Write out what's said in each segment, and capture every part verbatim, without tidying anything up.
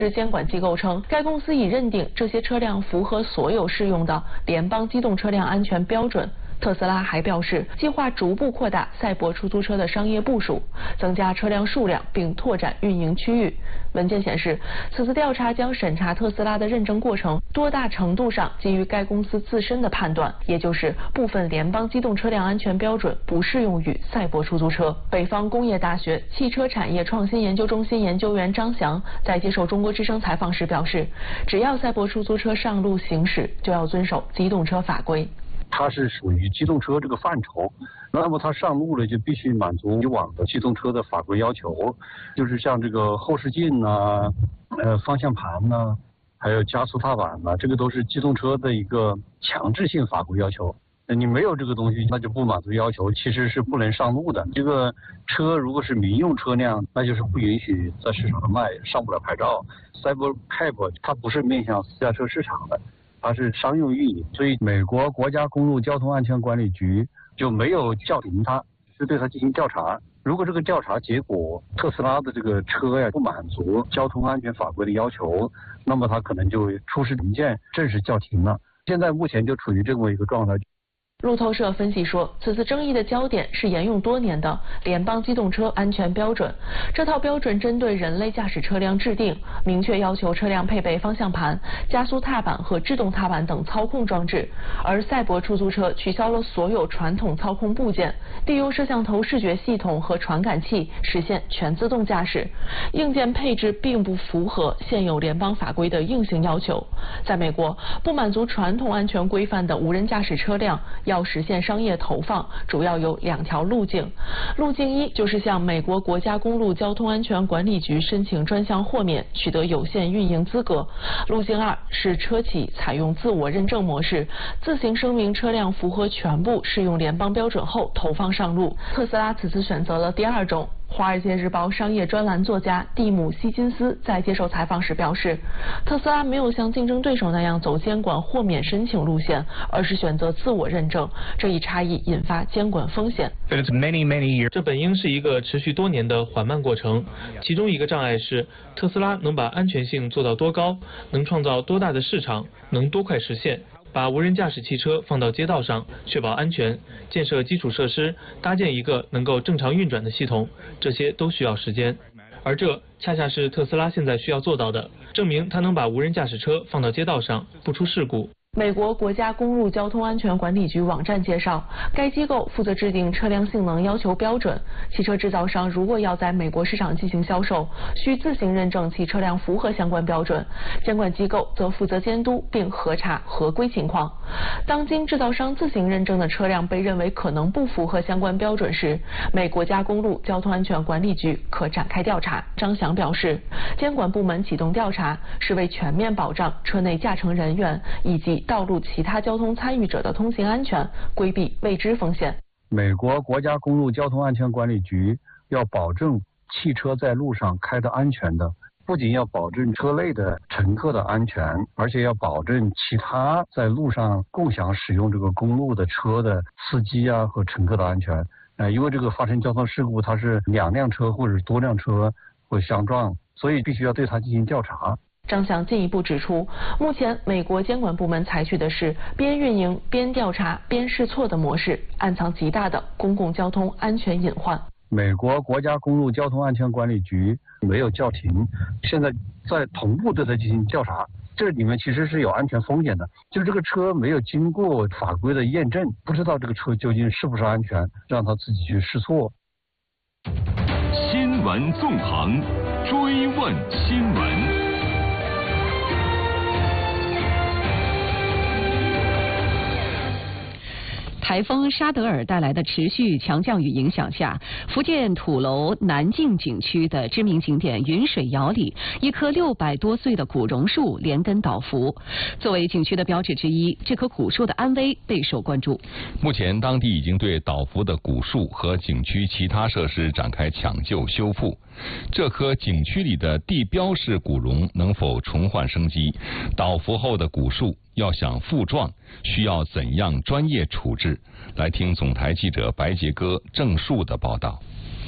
监管机构称，该公司已认定这些车辆符合所有适用的联邦机动车辆安全标准。特斯拉还表示，计划逐步扩大赛博出租车的商业部署，增加车辆数量，并拓展运营区域。文件显示，此次调查将审查特斯拉的认证过程多大程度上基于该公司自身的判断，也就是部分联邦机动车辆安全标准不适用于赛博出租车。北方工业大学汽车产业创新研究中心研究员张翔在接受中国之声采访时表示，只要赛博出租车上路行驶，就要遵守机动车法规。 它是属于机动车这个范畴，那么它上路了就必须满足以往的机动车的法规要求，就是像这个后视镜呐、呃方向盘呐、啊，还有加速踏板呐、啊，这个都是机动车的一个强制性法规要求。你没有这个东西，那就不满足要求，其实是不能上路的。这个车如果是民用车辆，那就是不允许在市场上卖，上不了牌照。Cybercab 它不是面向私家车市场的。它是商用运营，所以美国国家公路交通安全管理局就没有叫停它，是对它进行调查。如果这个调查结果特斯拉的这个车呀不满足交通安全法规的要求，那么它可能就出示文件正式叫停了。现在目前就处于这么一个状态。 路透社分析说，此次争议的焦点是沿用多年的联邦机动车安全标准。这套标准针对人类驾驶车辆制定，明确要求车辆配备方向盘、加速踏板和制动踏板等操控装置。而赛博出租车取消了所有传统操控部件，利用摄像头视觉系统和传感器实现全自动驾驶。硬件配置并不符合现有联邦法规的硬性要求。在美国，不满足传统安全规范的无人驾驶车辆要实现商业投放，主要有两条路径。路径一就是向美国国家公路交通安全管理局申请专项豁免，取得有限运营资格。路径二是车企采用自我认证模式，自行声明车辆符合全部适用联邦标准后投放上路。特斯拉此次选择了第二种。《华尔街日报》商业专栏作家蒂姆·希金斯在接受采访时表示，特斯拉没有像竞争对手那样走监管豁免申请路线，而是选择自我认证。这一差异引发监管风险。 这本应是一个持续多年的缓慢过程，其中一个障碍是特斯拉能把安全性做到多高，能创造多大的市场，能多快实现。把无人驾驶汽车放到街道上，确保安全，建设基础设施，搭建一个能够正常运转的系统，这些都需要时间。而这恰恰是特斯拉现在需要做到的，证明它能把无人驾驶车放到街道上，不出事故。 美国国家公路交通安全管理局网站介绍，该机构负责制定车辆性能要求标准。汽车制造商如果要在美国市场进行销售，需自行认证其车辆符合相关标准。监管机构则负责监督并核查合规情况。当经制造商自行认证的车辆被认为可能不符合相关标准时，美国家公路交通安全管理局可展开调查。张翔表示，监管部门启动调查是为全面保障车内驾乘人员以及道路其他交通参与者的通行安全，规避未知风险。 美国国家公路交通安全管理局要保证汽车在路上开得安全的，不仅要保证车内的乘客的安全，而且要保证其他在路上共享使用这个公路的车的司机啊和乘客的安全。呃，因为这个发生交通事故，它是两辆车或者多辆车会相撞，所以必须要对它进行调查。 张翔进一步指出，目前美国监管部门采取的是边运营边调查边试错的模式，暗藏极大的公共交通安全隐患。 美国国家公路交通安全管理局没有叫停，现在在同步对它进行调查。这里面其实是有安全风险的，就是这个车没有经过法规的验证，不知道这个车究竟是不是安全，让他自己去试错。 新闻纵横，追问新闻。 台风沙德尔带来的持续强降雨影响下，福建土楼南靖景区的知名景点云水窑里，一棵六百多岁的古榕树连根倒伏。作为景区的标志之一，这棵古树的安危备受关注。 目前，当地已经对倒伏的古树和景区其他设施展开抢救修复。这棵景区里的地标式古榕能否重焕生机？倒伏后的古树要想复壮，需要怎样专业处置？来听总台记者白杰哥郑树的报道。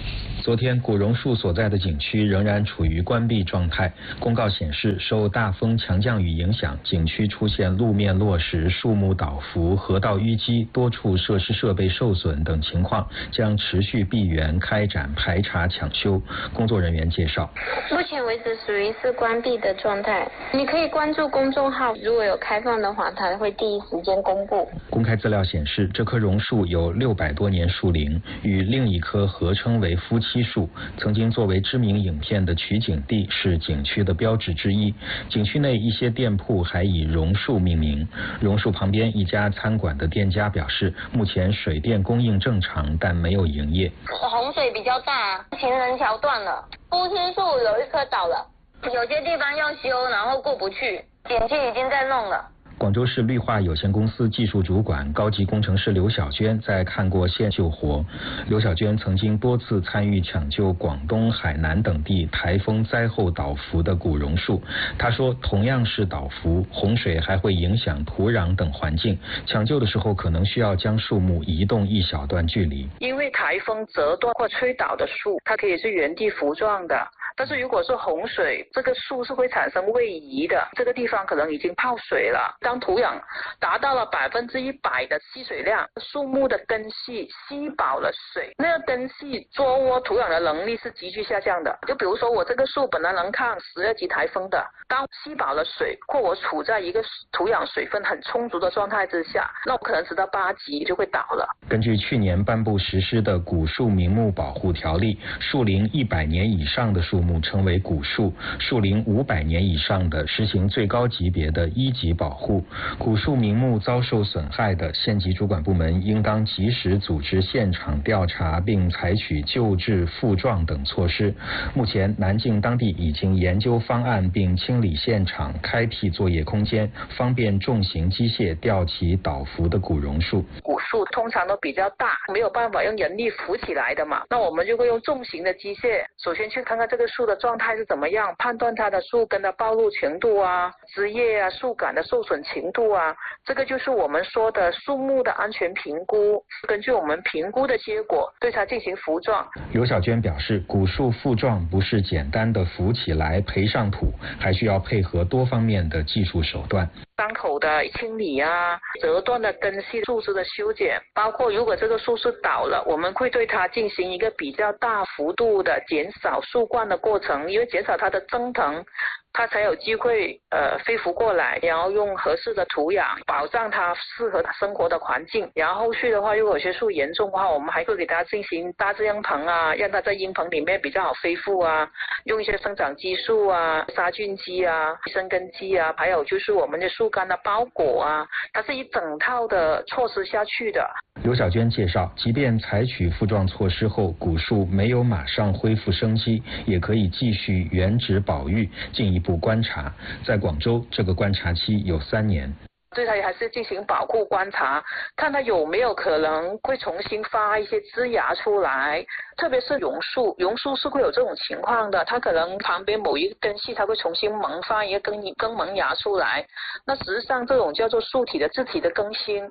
昨天，古榕树所在的景区仍然处于关闭状态。公告显示，受大风强降雨影响，景区出现路面落石、树木倒伏、河道淤积，多处设施设备受损等情况，将持续闭园开展排查抢修。工作人员介绍， 目前为止属于是关闭的状态。你可以关注公众号，如果有开放的话，它会第一时间公布。 公开资料显示，这棵榕树有六百多年树龄，与另一棵合称为夫妻树，曾经作为知名影片的取景地，是景区的标志之一。景区内一些店铺还以榕树命名。榕树旁边一家餐馆的店家表示，目前水电供应正常，但没有营业。 洪水比较大，行人桥断了，夫妻树有一棵倒了，有些地方要修，然后过不去，景区已经在弄了。 广州市绿化有限公司技术主管、高级工程师刘小娟在看过现救活。刘小娟曾经多次参与抢救广东、海南等地台风灾后倒伏的古榕树。她说，同样是倒伏，洪水还会影响土壤等环境，抢救的时候可能需要将树木移动一小段距离。 因为台风折断或吹倒的树，它可以是原地扶状的。但是如果是洪水，这个树是会产生位移的，这个地方可能已经泡水了。当土壤达到了百分之一百的吸水量，树木的根系吸饱了水，那个根系捉握土壤的能力是急剧下降的。就比如说我这个树本来能抗十二级台风的，当吸饱了水，或我处在一个土壤水分很充足的状态之下，那我可能直到八级就会倒了。 根据去年颁布实施的古树名木保护条例，树龄一百年以上的树木称为古树，树龄五百年以上的实行最高级别的一级保护。古树名木遭受损害的，县级主管部门应当及时组织现场调查，并采取救治、复状等措施。目前，南靖当地已经研究方案，并清理现场，开辟作业空间，方便重型机械吊起倒伏的古榕树。 古树通常都比较大，没有办法用人力扶起来的嘛，那我们就会用重型的机械，首先去看看这个树的状态是怎么样，判断它的树根的暴露程度啊、枝叶啊、树干的受损程度啊，这个就是我们说的树木的安全评估。根据我们评估的结果，对它进行扶状。 刘小娟表示，古树复状不是简单的扶起来培上土，还需要配合多方面的技术手段。 伤口的清理啊，折断的根系树枝的修剪，包括如果这个树是倒了，我们会对它进行一个比较大幅度的减少树冠的过程，因为减少它的增藤，它才有机会呃飞浮过来，然后用合适的土壤保障它适合它生活的环境。然后后续的话，如果有些树严重的话，我们还会给它进行大字鹰棚啊，让它在鹰棚里面比较好恢复啊，用一些生长激素啊、杀菌剂啊、生根剂啊，还有就是我们的树干的包裹啊，它是一整套的措施下去的。 刘小娟介绍，即便采取复状措施后，古树没有马上恢复生机，也可以继续原址保育，进一步观察。在广州，这个观察期有三年。 对它还是进行保护观察，看它有没有可能会重新发一些枝芽出来，特别是榕树，榕树是会有这种情况的，它可能旁边某一个根系它会重新萌发一个根根萌芽出来，那实际上这种叫做树体的自体的更新。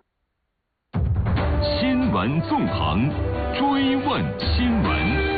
新闻纵横，追问新闻。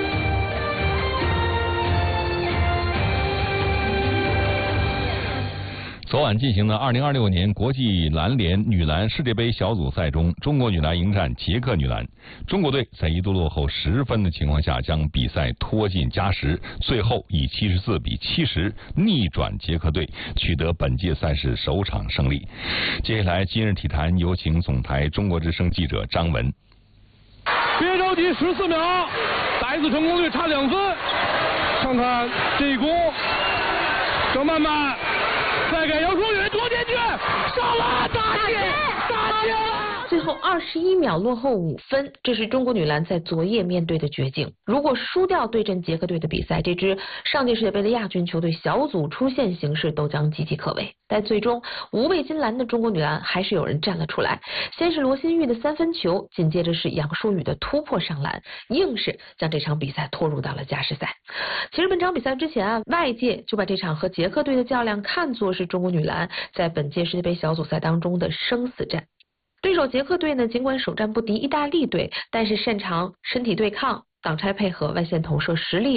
昨晚进行的二零二六年国际篮联女篮世界杯小组赛中，中国女篮迎战捷克女篮。中国队在一度落后十分的情况下，将比赛拖进加时，最后以七十四比七十逆转捷克队，取得本届赛事首场胜利。接下来，今日体坛有请总台中国之声记者张文。 别着急，十四秒，打一次成功率差两分。看看这一攻，郑曼曼。再给姚舒雨夺进去，上了，打进，打进了！ 最后二十一秒落后五分，这是中国女篮在昨夜面对的绝境。如果输掉对阵捷克队的比赛，这支上届世界杯的亚军球队小组出线形势都将岌岌可危。但最终五倍金蓝的中国女篮还是有人站了出来，先是罗新玉的三分球，紧接着是杨舒雨的突破上篮，硬是将这场比赛拖入到了加时赛。其实本场比赛之前啊，外界就把这场和捷克队的较量看作是中国女篮在本届世界杯小组赛当中的生死战。对手捷克队呢，尽管首战不敌意大利队，但是擅长身体对抗， 挡拆配合、外线投射实力